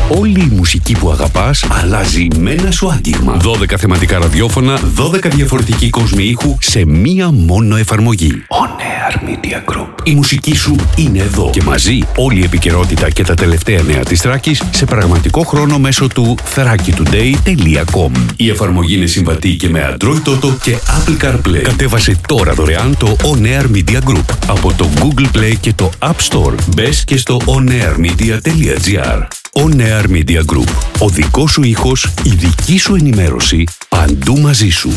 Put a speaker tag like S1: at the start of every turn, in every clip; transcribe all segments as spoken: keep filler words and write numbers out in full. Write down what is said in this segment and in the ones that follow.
S1: Όλη η μουσική που αγαπάς αλλάζει με ένα σου άγγιγμα. δώδεκα θεματικά ραδιόφωνα, δώδεκα διαφορετικοί κόσμοι ήχου σε μία μόνο εφαρμογή. On Air Media Group. Η μουσική σου είναι εδώ και μαζί όλη η επικαιρότητα και τα τελευταία νέα της Θράκης σε πραγματικό χρόνο μέσω του θράκη τουντέι τελεία κομ. Η εφαρμογή είναι συμβατή και με Android Auto και Apple CarPlay. Κατέβασε τώρα δωρεάν το On Air Media Group από το Google Play και το App Store. Μπες και στο onairmedia τελεία gr. On Air Media Group. Ο δικός σου ήχος, η δική σου ενημέρωση, παντού μαζί σου.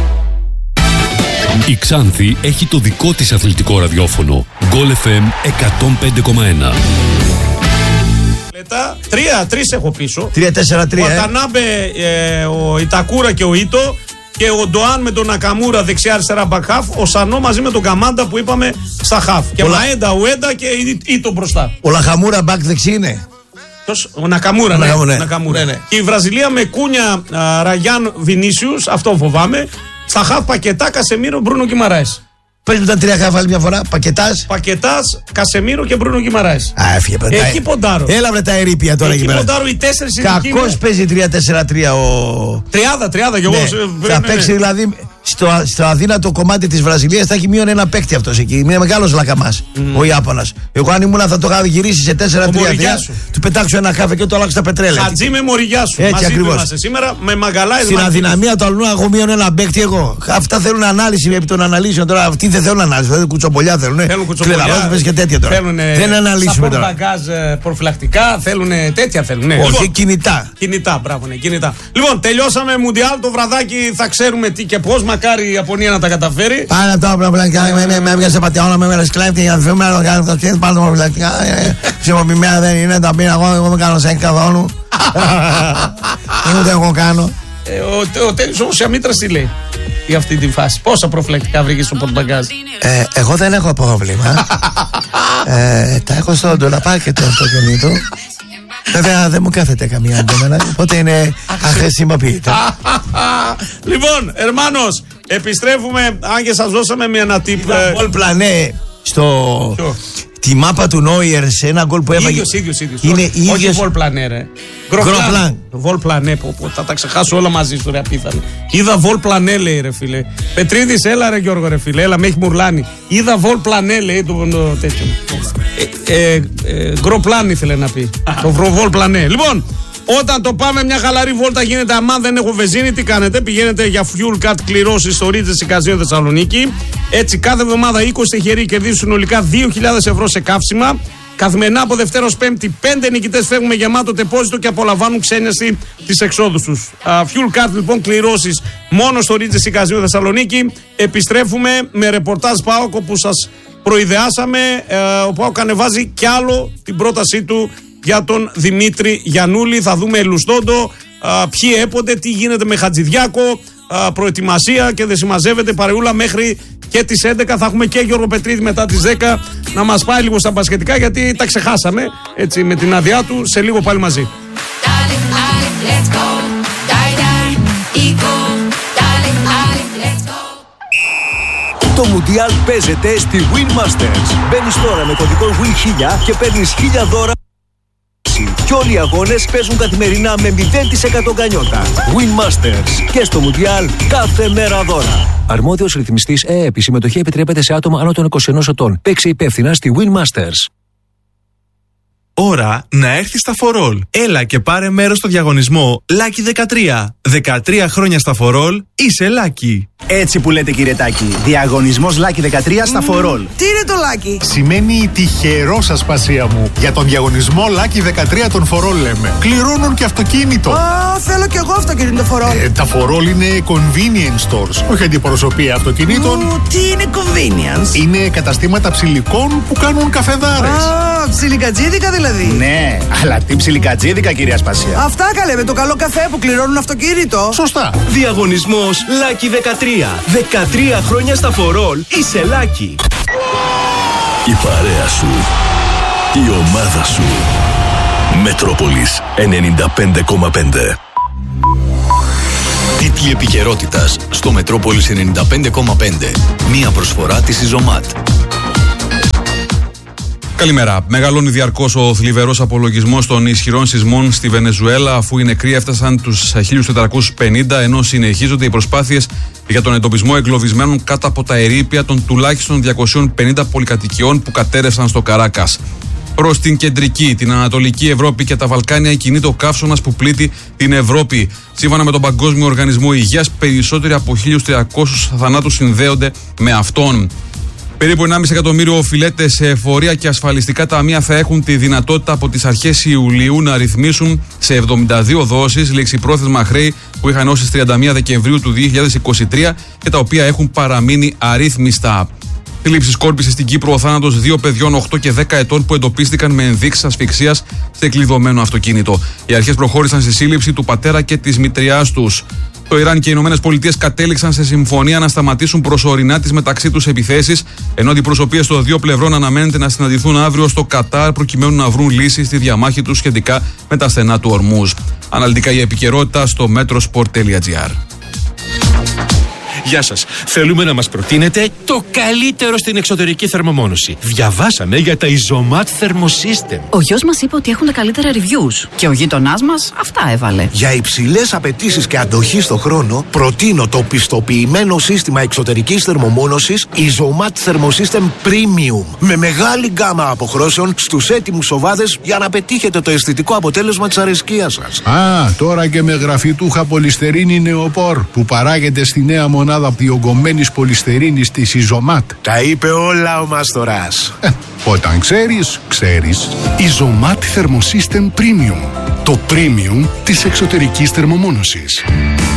S1: Η Ξάνθη έχει το δικό της αθλητικό ραδιόφωνο. Goal εφ εμ εκατόν πέντε κόμμα ένα.
S2: Τρία, τρεις έχω πίσω.
S3: Τρία, τέσσερα, τρία.
S2: Ο Ατανάμπε, ε, ο Ιτακούρα και ο Ίτο. Και ο Ντοάν με τον Νακαμούρα δεξιά-αριστερά back half. Ο Σανό μαζί με τον Καμάντα που είπαμε στα half. Και ο Μαέντα, Ουέντα και Ίτο μπροστά.
S3: Ο Λαχαμούρα back δεξί είναι.
S2: Ποιος? Ο Νακαμούρα, ναι.
S3: Νακαμούρα.
S2: Νακαμούρα.
S3: Ναι, ναι.
S2: Και η Βραζιλία με Κούνια, α, Ραγιάν, Βινίσιους, αυτό φοβάμαι. Στα half Πακετά, Κασεμίρο, Μπρούνο Γκιμαράες.
S3: Πες μου τα τρία χαφ άλλη μια φορά. Πακετάς.
S2: Πακετάς, Κασεμίρο και Μπρούνο Γκιμαράες.
S3: Α, έφυγε πέρα.
S2: Εκεί ποντάρω.
S3: Έλα βρε τα ερείπια τώρα εκεί πέρα.
S2: Εκεί ποντάρω οι τέσσερις ειδικοί.
S3: Κακώς παίζει τρία τέσσερα τρία ο.
S2: Τριάδα, τριάδα κι εγώ.
S3: Ναι. Θα παίξει δηλαδή στο, στο αδύνατο κομμάτι της Βραζιλίας θα έχει μείον ένα παίκτη αυτός εκεί. Είναι μεγάλος λακαμάς mm. ο Ιάπωνας. Εγώ αν ήμουν θα το είχα γυρίσει σε τέσσερα τρία τρία. Του πετάξω ένα χάφε και το αλλάξω τα πετρέλαια.
S2: Χατζή με μοριγιά σου.
S3: Έτσι ακριβώς.
S2: Σήμερα με μαγκαλά.
S3: Στην αδυναμία του αλλού έχω μείον ένα παίκτη εγώ. Αυτά θέλουν ανάλυση επί των αναλύσεων τώρα. Αυτοί δεν θέλουν ανάλυση. Δηλαδή κουτσομπολιά θέλουν. Κλεδαρότητες και τέτοια τώρα. Δεν αναλύσουμε τώρα.
S2: Μπαγκάζ προφυλακτικά θέλουν τέτοια θέλουν.
S3: Όχι κινητά.
S2: Κινητά, μπράβο, ναι, κινητά. Λοιπόν, τελειώσαμε Μουντιάλ το βραδάκι. Θα ξέρουμε τι και πώς. Μακάρι η Ιαπωνία να τα καταφέρει.
S3: Πάρα τα προφυλακτικά. Με έβγαζε πατιώνα με ένα σκλέφτη για να φύγουμε να το κάνουμε αυτό. Πάρα τα προφυλακτικά. Χρησιμοποιημένα δεν είναι. Τα πήρα εγώ. Εγώ δεν κάνω σέξ καθόλου. Ούτε εγώ κάνω.
S2: Ο Τέλης όμως η Αμήτρας τι λέει για αυτή τη φάση? Πόσα προφυλακτικά βρήκε στο πορτμπαγκάζ?
S3: Ε, εγώ δεν έχω πρόβλημα. ε, τα έχω στο ντολαπάκι του αυτοκινήτου. Βέβαια δεν μου κάθεται καμία αντέμενα, οπότε είναι αχρησιμοποιητό.
S2: Λοιπόν, Ερμάνος, επιστρέφουμε. Αν και σας δώσαμε μια ένα tip.
S3: Βολ πλανέ στο... Τη μάπα του Νόιερ σε ένα γκολ που έβαγε.
S2: Ίδιος, ίδιος, ίδιος.
S3: Είναι
S2: όχι,
S3: ίδιος.
S2: όχι Βολ πλανέ ρε.
S3: Γκροπλάν.
S2: Βολ πλανέ, πω, πω, θα τα ξεχάσω όλα μαζί στο ρε απίθανο. Είδα Βολ πλανέ λέει ρε φίλε. Πετρίδης έλα ρε Γιώργο ρε φίλε, έλα με έχει μουρλάνει. Είδα Βολ πλανέ λέει το, το τέτοιο. Ε, ε, ε, Γκροπλάν ήθελε να πει. Το Βολ πλανέ. Λοιπόν, όταν το πάμε μια χαλαρή βόλτα γίνεται, αμάν δεν έχω βενζίνη, τι κάνετε? Πηγαίνετε για fuel card κληρώσεις στο Regency Casino Θεσσαλονίκη. Έτσι κάθε εβδομάδα είκοσι τυχεροί κερδίζουν συνολικά δύο χιλιάδες ευρώ σε καύσιμα. Καθημερινά από Δευτέρα ως Πέμπτη, πέντε νικητές φεύγουν με γεμάτο τεπόζιτο και απολαμβάνουν ξένιαστη τις εξόδους τους. Uh, fuel card λοιπόν κληρώσεις μόνο στο Regency Casino Θεσσαλονίκη. Επιστρέφουμε με ρεπορτάζ ΠΑΟΚ που σας προειδεάσαμε. Uh, ο ΠΑΟΚ ανεβάζει κι άλλο την πρότασή του για τον Δημήτρη Γιαννούλη. Θα δούμε Ελουστόντο, α, ποιοι έπονται, τι γίνεται με Χατζηδιάκο, α, προετοιμασία και δεν συμμαζεύεται παρεούλα μέχρι και τις έντεκα. Θα έχουμε και Γιώργο Πετρίδη μετά τις δέκα να μας πάει λίγο στα μπασκετικά γιατί τα ξεχάσαμε έτσι με την άδειά του. Σε λίγο πάλι μαζί.
S4: Το Μουντιάλ παίζεται στη Win Masters. Μπαίνεις τώρα με κωδικό Win χίλια και παίρνεις χίλια δώρα. Και όλοι οι αγώνες παίζουν καθημερινά με μηδέν τοις εκατό γκανιότα. Win Masters. Και στο Μουντιάλ κάθε μέρα δώρα. Αρμόδιος ρυθμιστής ΕΕΠ. Η συμμετοχή επιτρέπεται σε άτομα άνω των είκοσι ενός ετών. Παίξε υπεύθυνα στη Win Masters.
S5: Ώρα να έρθει στα φορόλ. Έλα και πάρε μέρος στο διαγωνισμό Lucky δεκατρία. δεκατρία χρόνια στα φορόλ, είσαι Lucky.
S6: Έτσι που λέτε κύριε Τάκη. Διαγωνισμός Lucky δεκατρία στα φορόλ.
S7: Τι είναι το Lucky?
S8: Σημαίνει τυχερό ασπασία μου. Για τον διαγωνισμό Lucky δεκατρία των φορόλ λέμε. Κληρώνουν και αυτοκίνητο.
S7: Α, θέλω κι εγώ αυτοκίνητο φορόλ.
S8: Ε, τα φορόλ είναι convenience stores. Όχι αντιπροσωπεία αυτοκινήτων.
S7: Ου, τι είναι convenience?
S8: Είναι καταστήματα ψηλικών που κάνουν καφεδάρες.
S7: Α, ψιλικατζίδικα δηλαδή.
S6: Ναι, αλλά τι ψιλικατζίδικα κυρία Σπασία.
S7: Αυτά καλέ με το καλό καφέ που κληρώνουν αυτοκίνητο.
S8: Σωστά.
S4: Διαγωνισμός Lucky δεκατρία. δεκατρία χρόνια στα φορόλ, είσαι Lucky.
S1: Η παρέα σου, η ομάδα σου. Μετρόπολης ενενήντα πέντε κόμμα πέντε. Τίτλοι επικαιρότητας στο Μετρόπολης ενενήντα πέντε κόμμα πέντε. Μία προσφορά της Ιζωμάτ.
S9: Καλημέρα. Μεγαλώνει διαρκώς ο θλιβερός απολογισμός των ισχυρών σεισμών στη Βενεζουέλα, αφού οι νεκροί έφτασαν τους χίλια τετρακόσιους πενήντα, ενώ συνεχίζονται οι προσπάθειες για τον εντοπισμό εγκλωβισμένων κάτω από τα ερείπια των τουλάχιστον διακοσίων πενήντα πολυκατοικιών που κατέρευσαν στο Καράκας. Προς την κεντρική, την Ανατολική Ευρώπη και τα Βαλκάνια κινείται ο καύσωνας που πλήττει την Ευρώπη. Σύμφωνα με τον Παγκόσμιο Οργανισμό Υγείας, περισσότεροι από χίλιους τριακόσιους θανάτους συνδέονται με αυτόν. Περίπου ενάμιση εκατομμύριο οφειλέτες σε εφορία και ασφαλιστικά ταμεία θα έχουν τη δυνατότητα από τις αρχές Ιουλίου να ρυθμίσουν σε εβδομήντα δύο δόσεις ληξιπρόθεσμα χρέη που είχαν ως τις τριάντα μία Δεκεμβρίου του δύο χιλιάδες είκοσι τρία και τα οποία έχουν παραμείνει αρρύθμιστα. Θλίψη σκόρπισε στην Κύπρο ο θάνατος δύο παιδιών οκτώ και δέκα ετών που εντοπίστηκαν με ενδείξεις ασφυξίας σε κλειδωμένο αυτοκίνητο. Οι αρχές προχώρησαν στη σύλληψη του πατέρα και της μητριάς τους. Το Ιράν και οι Ηνωμένες Πολιτείες κατέληξαν σε συμφωνία να σταματήσουν προσωρινά τις μεταξύ τους επιθέσεις, ενώ αντιπροσωπείες των δύο πλευρών αναμένεται να συναντηθούν αύριο στο Κατάρ προκειμένου να βρουν λύση στη διαμάχη τους σχετικά με τα στενά του Ορμούζ. Αναλυτικά η επικαιρότητα στο metrosport τελεία gr.
S10: Γεια σας. Θέλουμε να μας προτείνετε το καλύτερο στην εξωτερική θερμομόνωση. Διαβάσαμε για τα Isomat Thermosystem.
S11: Ο γιος μας είπε ότι έχουν τα καλύτερα reviews και ο γείτονάς μας αυτά έβαλε.
S12: Για υψηλές απαιτήσεις και αντοχή στο χρόνο, προτείνω το πιστοποιημένο σύστημα εξωτερικής θερμομόνωσης Isomat Thermosystem Premium. Με μεγάλη γκάμα αποχρώσεων στους έτοιμους σοβάδες για να πετύχετε το αισθητικό αποτέλεσμα της αρεσκίας σας.
S13: Α, τώρα και με γραφιτούχα πολυστερίνη νεοπόρ που παράγεται στη νέα μονάδα διογκωμένης πολυστερίνης της Isomat.
S12: Τα είπε όλα ο Μαστοράς.
S13: Ε, όταν ξέρεις, ξέρεις.
S14: Isomat Thermosystem Premium. Το premium της εξωτερικής θερμομόνωσης.